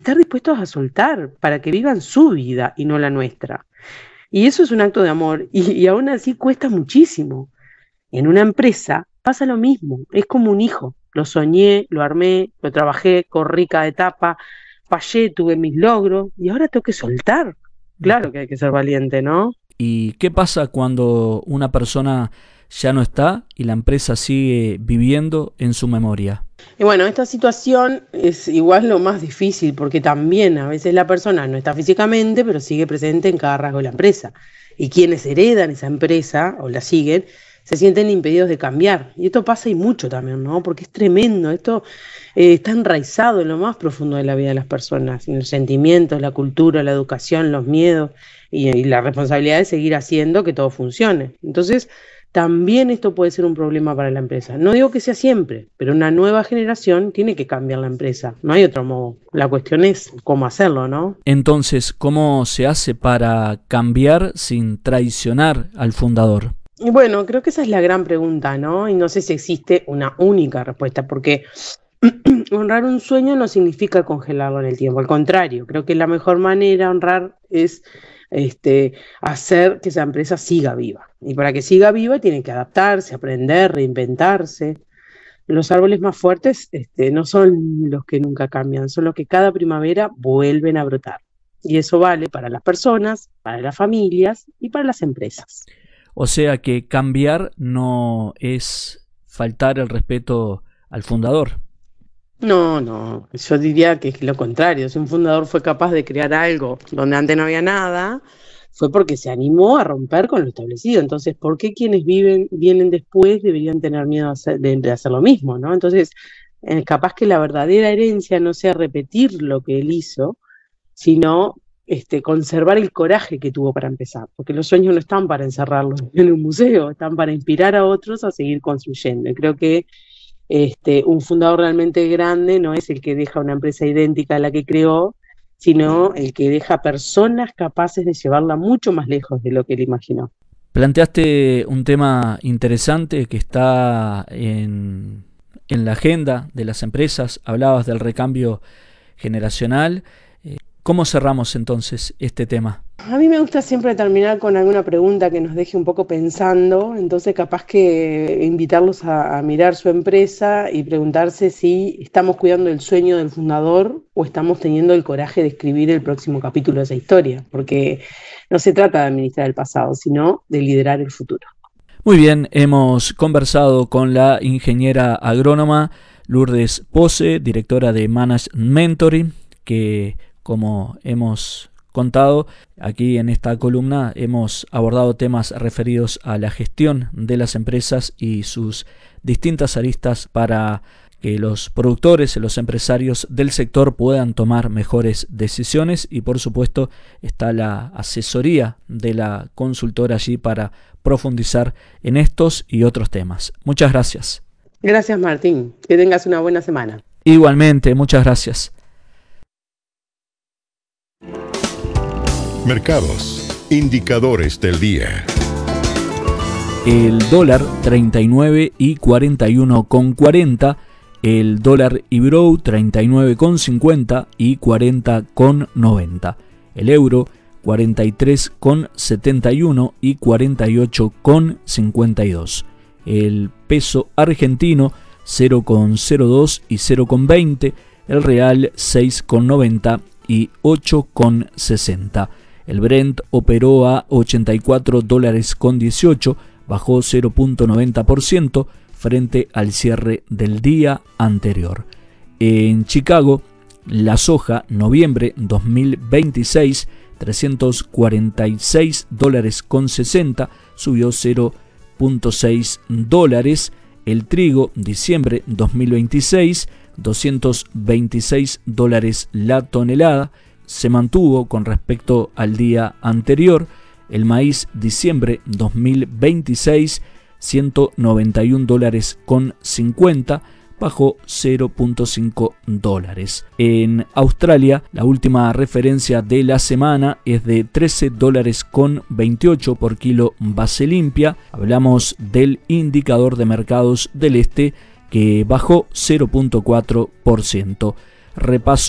estar dispuestos a soltar para que vivan su vida y no la nuestra. Y eso es un acto de amor y aún así cuesta muchísimo. En una empresa pasa lo mismo, es como un hijo. Lo soñé, lo armé, lo trabajé, corrí cada etapa, fallé, tuve mis logros y ahora tengo que soltar. Claro que hay que ser valiente, ¿no? ¿Y qué pasa cuando una persona ya no está y la empresa sigue viviendo en su memoria? Y bueno, esta situación es igual lo más difícil porque también a veces la persona no está físicamente, pero sigue presente en cada rasgo de la empresa. Y quienes heredan esa empresa o la siguen, se sienten impedidos de cambiar. Y esto pasa y mucho también, ¿no? Porque es tremendo. Esto está enraizado en lo más profundo de la vida de las personas, en los sentimientos, la cultura, la educación, los miedos y la responsabilidad de seguir haciendo que todo funcione. Entonces, también esto puede ser un problema para la empresa. No digo que sea siempre, pero una nueva generación tiene que cambiar la empresa. No hay otro modo. La cuestión es cómo hacerlo, ¿no? Entonces, ¿cómo se hace para cambiar sin traicionar al fundador? Y bueno, creo que esa es la gran pregunta, ¿no? Y no sé si existe una única respuesta, porque honrar un sueño no significa congelarlo en el tiempo. Al contrario, creo que la mejor manera de honrar es hacer que esa empresa siga viva. Y para que siga viva tiene que adaptarse, aprender, reinventarse. Los árboles más fuertes no son los que nunca cambian, son los que cada primavera vuelven a brotar. Y eso vale para las personas, para las familias y para las empresas. O sea que cambiar no es faltar el respeto al fundador. No, yo diría que es lo contrario. Si un fundador fue capaz de crear algo donde antes no había nada, fue porque se animó a romper con lo establecido. Entonces, ¿por qué quienes vienen después deberían tener miedo de hacer lo mismo, ¿no? Entonces, capaz que la verdadera herencia no sea repetir lo que él hizo, sino conservar el coraje que tuvo para empezar. Porque los sueños no están para encerrarlos en un museo, están para inspirar a otros a seguir construyendo. Y creo que un fundador realmente grande no es el que deja una empresa idéntica a la que creó, sino el que deja personas capaces de llevarla mucho más lejos de lo que él imaginó. Planteaste un tema interesante que está en la agenda de las empresas. Hablabas del recambio generacional. ¿Cómo cerramos entonces este tema? A mí me gusta siempre terminar con alguna pregunta que nos deje un poco pensando, entonces capaz que invitarlos a mirar su empresa y preguntarse si estamos cuidando el sueño del fundador o estamos teniendo el coraje de escribir el próximo capítulo de esa historia, porque no se trata de administrar el pasado, sino de liderar el futuro. Muy bien, hemos conversado con la ingeniera agrónoma Lourdes Pose, directora de Management Mentoring, que como hemos contado aquí en esta columna, hemos abordado temas referidos a la gestión de las empresas y sus distintas aristas para que los productores y los empresarios del sector puedan tomar mejores decisiones, y por supuesto está la asesoría de la consultora allí para profundizar en estos y otros temas. Muchas gracias. Gracias, Martín. Que tengas una buena semana. Igualmente, muchas gracias. Mercados, indicadores del día. El dólar 39 y 41,40, el dólar Ibrow 39,50 y 40,90, el euro 43,71 y 48,52, el peso argentino 0,02 y 0,20, el real 6,90 y 8,60. El Brent operó a $84.18, bajó 0,90% frente al cierre del día anterior. En Chicago, la soja noviembre 2026, $346.60, subió $0,6. El trigo diciembre 2026, $226 la tonelada, se mantuvo con respecto al día anterior. El maíz diciembre 2026, $191.50, bajó $0,5. En Australia, la última referencia de la semana es de $13.28 por kilo base limpia. Hablamos del indicador de mercados del este, que bajó 0,4%. Repaso